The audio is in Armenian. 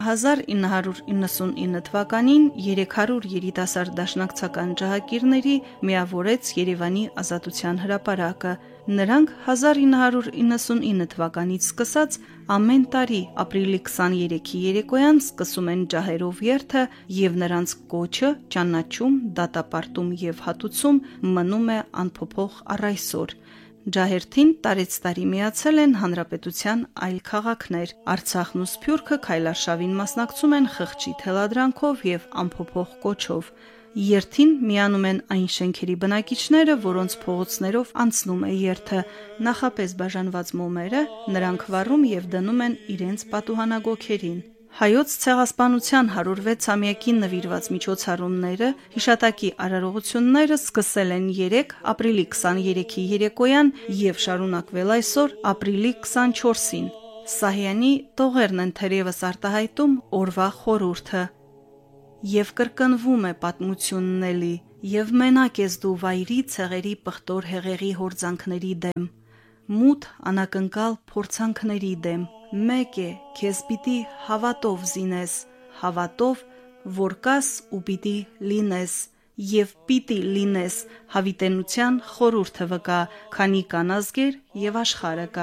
1999 թվականին 300 երիտասարդ դաշնակցական ջահակիրների միավորեց Երևանի Ազատության հրապարակը։ Նրանք 1999 թվականից սկսած ամեն տարի ապրիլի 23-ի երեկոյան սկսում են ջահերով երթը եւ նրանց կոչը, ճանաչում, դատապարտում եւ հատուցում մնում է անփոփոխ առ այսօր։ Ջահերթին տարեցտարի միացել են հանրապետության այլ քաղաքներ։ Արցախն ու Սփյուռքը քայլարշավին մասնակցում են խղճի թելադրանքով եւ անփոփոխ կոչով։ Երթին միանում են այն շենքերի բնակիչները, որոնց փողոցներով անցնում է երթը, նախապես բաժանված մոմերը նրանք վառում եւ դնում են իրենց պատուհանագոքերին։ Հայոց ցեղասպանության 106-ամյակին նվիրված միջոցառումները, հիշատակի արարողությունները սկսել են 3 ապրիլի 23-ի երեկոյան եւ շարունակվել այսօր ապրիլի 24-ին։ Սահյանի տողերն են թերևս արտահայտում օրվա խորհուրդը։ Եվ կրկնվում է պատմությունն էլի, եւ մենակ ես դու վայրի ցեղերի պղտոր հեղեղի հորձանքների դեմ, մութ անակնկալ փորձանքների դեմ, մեկ է, քեզ պիտի հավատով զինես, հավատով, որ կաս ու պիտի լինես, եւ պիտի լինես, հավիտենության խորհուրդը վկա, քանի կան ազգեր եւ աշխարհը կա։